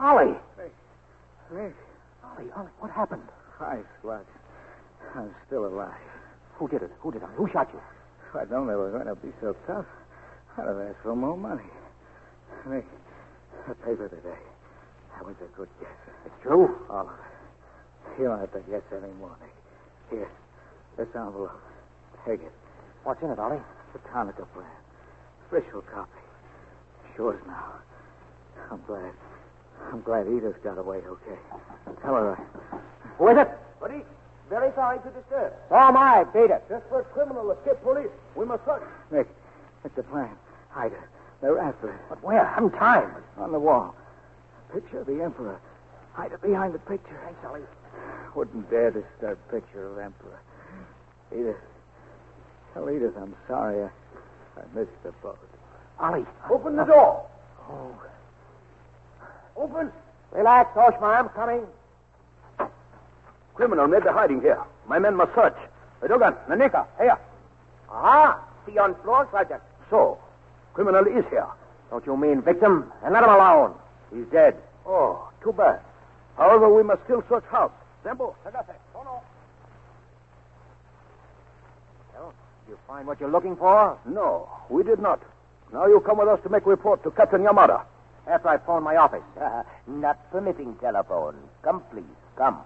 Ollie! Nick. Ollie, what happened? Hi, Slut. I'm still alive. Who did it? Who shot you? If I'd known they were going to be so tough, I'd have asked for more money. Nick, the paper today. That was a good guess. It's true? All of it. You don't have to guess anymore, Nick. Here, this envelope. Take it. What's in it, Ollie? The Tonica plan. Official copy. It's yours now. I'm glad Edith got away okay. Tell her Who is it? Police, very sorry to disturb. So am I. Beat it. Desperate criminal escaped police. We must search. Nick, the plan. Hide her. They're after it. But where? I haven't time. On the wall. Picture of the Emperor. Hide it behind the picture. Thanks, Ollie. Wouldn't dare disturb picture of Emperor. Edith. Tell Edith I'm sorry. I missed the boat. Ollie. Open the door. Oh. Open. Relax, Oshma. I'm coming. Criminal may be hiding here. My men must search. Dogan, Nanika, here. See on floor, Sergeant. So, criminal is here. Don't you mean victim? And let him alone. He's dead. Oh, too bad. However, we must still search house. Zembo, Well, did you find what you're looking for? No, we did not. Now you come with us to make report to Captain Yamada. After I phone my office. Not permitting telephone. Come, please. Come.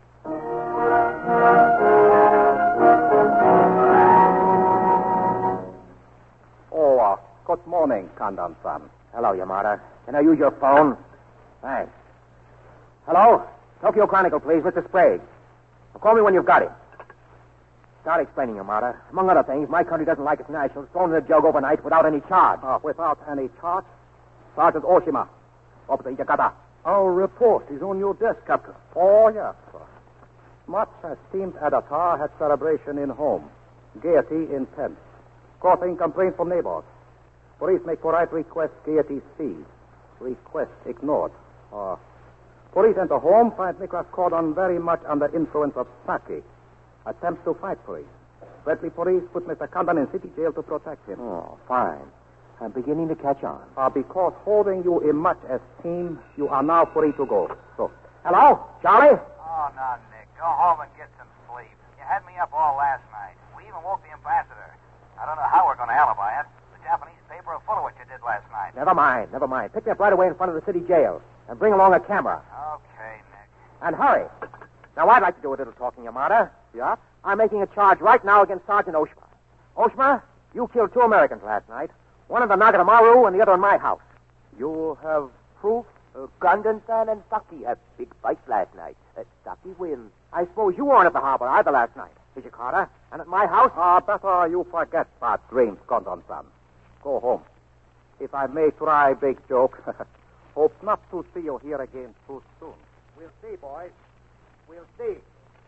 Good morning, Commandant-san. Hello, Yamada. Can I use your phone? Thanks. Hello? Tokyo Chronicle, please. Mr. Sprague. Call me when you've got him. Start explaining, Yamada. Among other things, my country doesn't like its nationals thrown in the jug overnight without any charge. Without any charge? Sergeant Oshima, up to Yakata. Our report is on your desk, Captain. Oh, yes, sir. Much esteemed editor had celebration in home. Gaiety in tent. Causing complaints from neighbors. Police make polite request, Gaiety seized. Request ignored. Police enter home, find Nicholas Cordon very much under influence of sake. Attempts to fight police. Bradley police put Mr. Condon in city jail to protect him. Oh, fine. I'm beginning to catch on. Because holding you in much esteem, you are now free to go. So. Hello? Charlie? Oh, no, Nick. Go home and get some sleep. You had me up all last night. We even woke the ambassador. I don't know how we're going to alibi it. The Japanese paper are full of what you did last night. Never mind. Pick me up right away in front of the city jail. And bring along a camera. Okay, Nick. And hurry. Now, I'd like to do a little talking, Yamada. Yeah? I'm making a charge right now against Sergeant Oshima. Oshima, you killed 2 Americans last night. One in the Nagatamaru and the other in my house. You have proof? Condon-san and Saki had big fight last night. Saki wins. I suppose you weren't at the harbor either last night, did you, Carter? And at my house? Better you forget bad dreams, Condon-san. Go home. If I may try big joke, hope not to see you here again too soon. We'll see, boys. We'll see.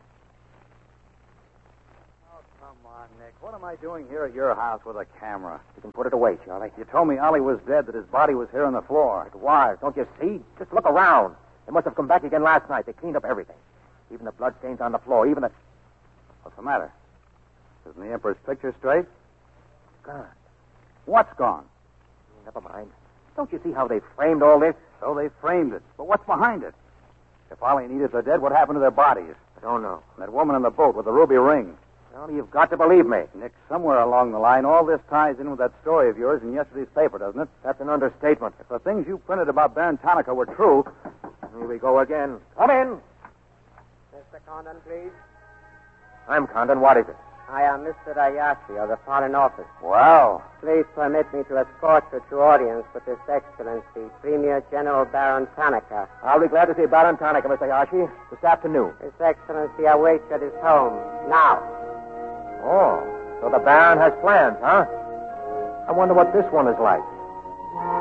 Oh, come on, Nick. What am I doing here at your house with a camera? You can put it away, Charlie. You told me Ollie was dead, that his body was here on the floor. It was. Don't you see? Just look around. They must have come back again last night. They cleaned up everything. Even the bloodstains on the floor, even the... What's the matter? Isn't the Emperor's picture straight? Gone. What's gone? Never mind. Don't you see how they framed all this? So they framed it. But what's behind it? If Ollie and Edith are dead, what happened to their bodies? I don't know. And that woman in the boat with the ruby ring. Well, you've got to believe me. Nick, somewhere along the line, all this ties in with that story of yours in yesterday's paper, doesn't it? That's an understatement. If the things you printed about Baron Tanaka were true... Here we go again. Come in. Mr. Condon, please. I'm Condon. What is it? I am Mr. Ayashi of the Foreign Office. Well... Please permit me to escort you to audience with His Excellency, Premier General Baron Tanaka. I'll be glad to see Baron Tanaka, Mr. Ayashi, this afternoon. His Excellency awaits you at his home, now. Oh, so the Baron has plans, huh? I wonder what this one is like.